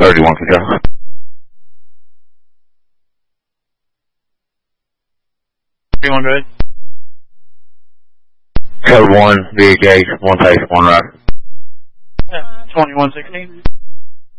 31 control. Good. Code 1, VHA, 1 take, 1 ride. Yeah, 2116.